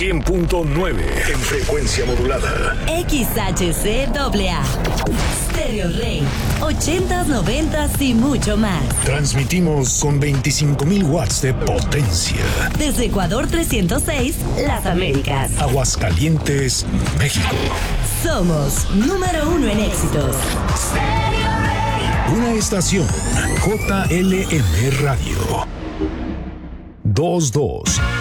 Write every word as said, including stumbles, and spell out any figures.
cien punto nueve en frecuencia modulada. X H C A A. Stereo Rey. ochentas, noventas y mucho más. Transmitimos con veinticinco mil watts de potencia. Desde Ecuador trescientos seis, Las Américas. Aguascalientes, México. Somos número uno en éxitos. Una estación J L M Radio. dos dos